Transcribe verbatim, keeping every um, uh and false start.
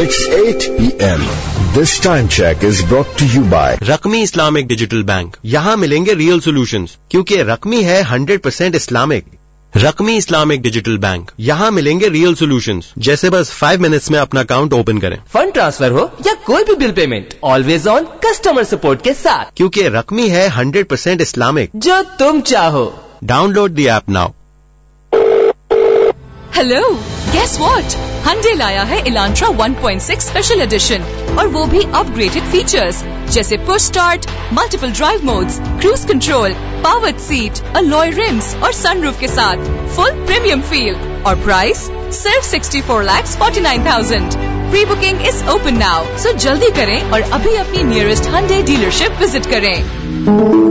It's eight p.m. This time check is brought to you by रकमी Islamic digital bank. यहाँ मिलेंगे real solutions, क्योंकि रकमी है hundred percent Islamic. रकमी Islamic digital bank, यहाँ मिलेंगे real solutions. जैसे बस फाइव मिनट्स में अपना अकाउंट ओपन करें, फंड ट्रांसफर हो या कोई भी bill payment, always on customer support के साथ, क्योंकि रकमी है हंड्रेड परसेंट इस्लामिक। जो तुम चाहो। Download the app now. Hello, guess what? Hyundai लाया है Elantra one point six special edition और वो भी अपग्रेडेड फीचर्स जैसे push start, multiple drive modes, cruise control, powered seat, alloy RIMS और सनरूफ के साथ फुल प्रीमियम फील और प्राइस सिर्फ sixty four lakh forty nine thousand. Pre booking is open now, सो जल्दी करें और अभी अपनी नियरेस्ट Hyundai डीलरशिप विजिट करें।